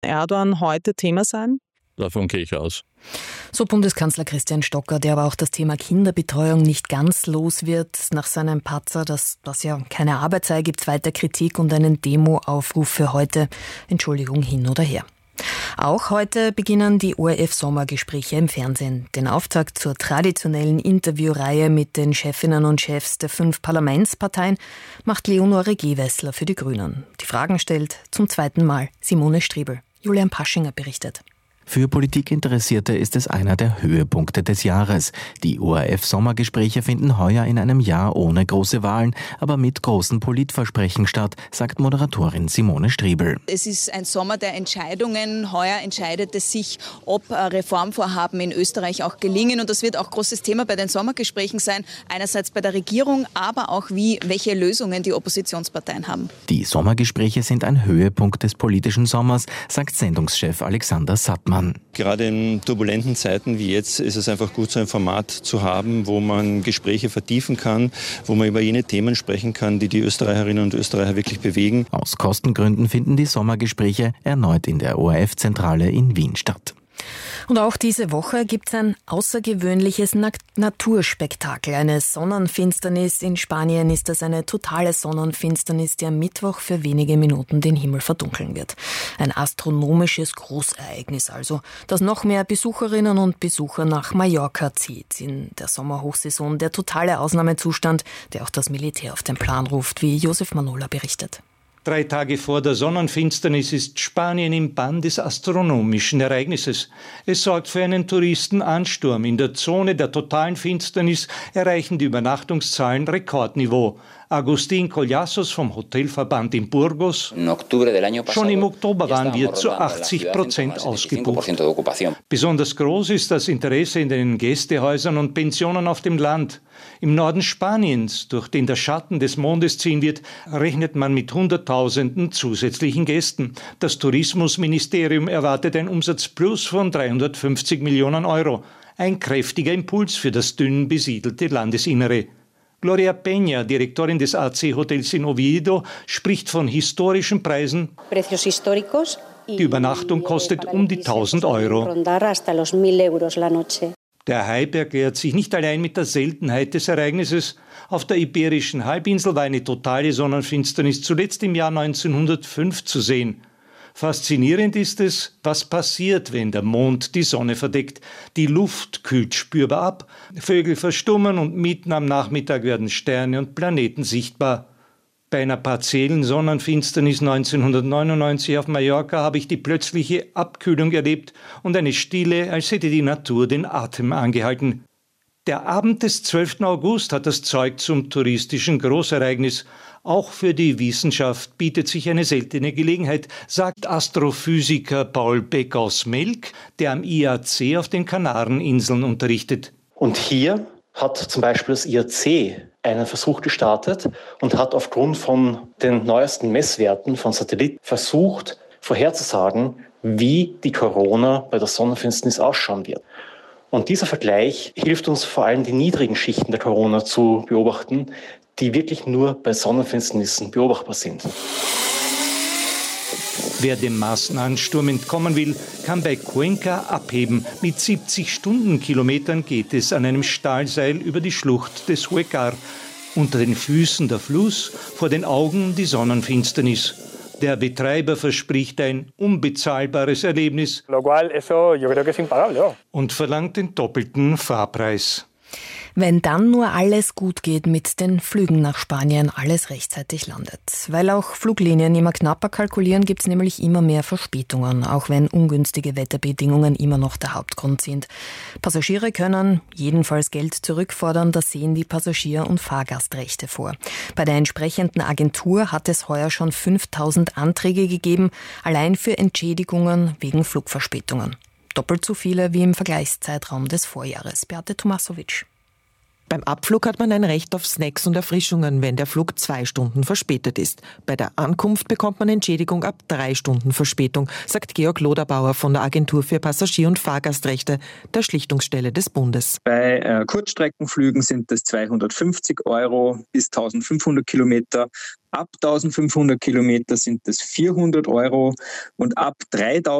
Erdogan heute Thema sein? Davon gehe ich aus. So Bundeskanzler Christian Stocker, der aber auch das Thema Kinderbetreuung nicht ganz los wird. Nach seinem Patzer, dass das ja keine Arbeit sei, gibt es weiter Kritik und einen Demo-Aufruf für heute. Entschuldigung hin oder her. Auch heute beginnen die ORF-Sommergespräche im Fernsehen. Den Auftakt zur traditionellen Interviewreihe mit den Chefinnen und Chefs der 5 Parlamentsparteien macht Leonore Gewessler für die Grünen. Die Fragen stellt zum 2. Mal Simone Striebel. Julian Paschinger berichtet. Für Politikinteressierte ist es einer der Höhepunkte des Jahres. Die ORF-Sommergespräche finden heuer in einem Jahr ohne große Wahlen, aber mit großen Politversprechen statt, sagt Moderatorin Simone Striebel. Es ist ein Sommer der Entscheidungen. Heuer entscheidet es sich, ob Reformvorhaben in Österreich auch gelingen. Und das wird auch großes Thema bei den Sommergesprächen sein. Einerseits bei der Regierung, aber auch welche Lösungen die Oppositionsparteien haben. Die Sommergespräche sind ein Höhepunkt des politischen Sommers, sagt Sendungschef Alexander Sattmann. Gerade in turbulenten Zeiten wie jetzt ist es einfach gut, so ein Format zu haben, wo man Gespräche vertiefen kann, wo man über jene Themen sprechen kann, die die Österreicherinnen und Österreicher wirklich bewegen. Aus Kostengründen finden die Sommergespräche erneut in der ORF-Zentrale in Wien statt. Und auch diese Woche gibt es ein außergewöhnliches Naturspektakel. Eine Sonnenfinsternis. In Spanien ist das eine totale Sonnenfinsternis, die am Mittwoch für wenige Minuten den Himmel verdunkeln wird. Ein astronomisches Großereignis also, das noch mehr Besucherinnen und Besucher nach Mallorca zieht. In der Sommerhochsaison der totale Ausnahmezustand, der auch das Militär auf den Plan ruft, wie Josef Manola berichtet. 3 Tage vor der Sonnenfinsternis ist Spanien im Bann des astronomischen Ereignisses. Es sorgt für einen Touristenansturm. In der Zone der totalen Finsternis erreichen die Übernachtungszahlen Rekordniveau. Agustin Collazos vom Hotelverband in Burgos. Schon im Oktober waren wir zu 80% ausgebucht. Besonders groß ist das Interesse in den Gästehäusern und Pensionen auf dem Land. Im Norden Spaniens, durch den der Schatten des Mondes ziehen wird, rechnet man mit Hunderttausenden zusätzlichen Gästen. Das Tourismusministerium erwartet ein Umsatzplus von 350 Millionen Euro. Ein kräftiger Impuls für das dünn besiedelte Landesinnere. Gloria Peña, Direktorin des AC Hotels in Oviedo, spricht von historischen Preisen. Die Übernachtung kostet um die 1.000 Euro. Der Hype erklärt sich nicht allein mit der Seltenheit des Ereignisses. Auf der Iberischen Halbinsel war eine totale Sonnenfinsternis zuletzt im Jahr 1905 zu sehen. Faszinierend ist es, was passiert, wenn der Mond die Sonne verdeckt. Die Luft kühlt spürbar ab, Vögel verstummen und mitten am Nachmittag werden Sterne und Planeten sichtbar. Bei einer partiellen Sonnenfinsternis 1999 auf Mallorca habe ich die plötzliche Abkühlung erlebt und eine Stille, als hätte die Natur den Atem angehalten. Der Abend des 12. August hat das Zeug zum touristischen Großereignis. Auch für die Wissenschaft bietet sich eine seltene Gelegenheit, sagt Astrophysiker Paul Beck aus Melk, der am IAC auf den Kanareninseln unterrichtet. Und hier hat zum Beispiel das IAC einen Versuch gestartet und hat aufgrund von den neuesten Messwerten von Satelliten versucht, vorherzusagen, wie die Corona bei der Sonnenfinsternis ausschauen wird. Und dieser Vergleich hilft uns vor allem, die niedrigen Schichten der Corona zu beobachten, die wirklich nur bei Sonnenfinsternissen beobachtbar sind. Wer dem Massenansturm entkommen will, kann bei Cuenca abheben. Mit 70 Stundenkilometern geht es an einem Stahlseil über die Schlucht des Huecar. Unter den Füßen der Fluss, vor den Augen die Sonnenfinsternis. Der Betreiber verspricht ein unbezahlbares Erlebnis und verlangt den doppelten Fahrpreis. Wenn dann nur alles gut geht mit den Flügen nach Spanien, alles rechtzeitig landet. Weil auch Fluglinien immer knapper kalkulieren, gibt es nämlich immer mehr Verspätungen, auch wenn ungünstige Wetterbedingungen immer noch der Hauptgrund sind. Passagiere können jedenfalls Geld zurückfordern, das sehen die Passagier- und Fahrgastrechte vor. Bei der entsprechenden Agentur hat es heuer schon 5.000 Anträge gegeben, allein für Entschädigungen wegen Flugverspätungen. Doppelt so viele wie im Vergleichszeitraum des Vorjahres. Beate Tomasovic. Beim Abflug hat man ein Recht auf Snacks und Erfrischungen, wenn der Flug 2 Stunden verspätet ist. Bei der Ankunft bekommt man Entschädigung ab 3 Stunden Verspätung, sagt Georg Loderbauer von der Agentur für Passagier- und Fahrgastrechte der Schlichtungsstelle des Bundes. Bei Kurzstreckenflügen sind es 250 € bis 1500 Kilometer. Ab 1500 Kilometer sind es 400 € und ab 3000